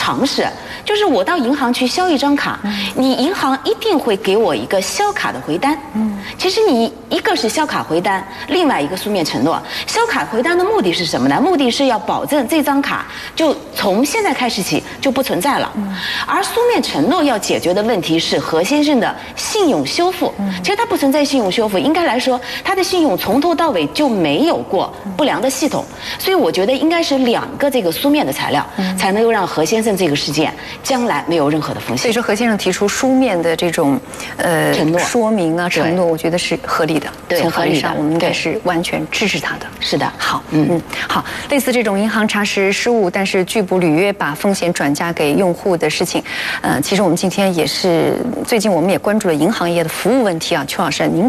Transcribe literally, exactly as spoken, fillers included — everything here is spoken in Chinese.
常识，就是我到银行去销一张卡，你银行一定会给我一个销卡的回单。嗯，其实你一个是销卡回单，另外一个书面承诺。销卡回单的目的是什么呢？目的是要保证这张卡就从现在开始起就不存在了。嗯，而书面承诺要解决的问题是何先生的信用修复。嗯，其实他不存在信用修复，应该来说他的信用从头到尾就没有过不良的系统，所以我觉得应该是两个这个书面的材料，嗯，才能够让何先生这个事件将来没有任何的风险。 所以说，何先生提出书面的这种呃承诺、 说明啊、承诺，我觉得是合理的。 对， 从法律上， 合理的我们应该是完全支持他的。 是的， 好，嗯嗯，好，类似这种银行查实失误，但是拒不履约，把风险转嫁给用户的事情，呃，其实我们今天也是最近我们也关注了银行业的服务问题啊，邱老师，您。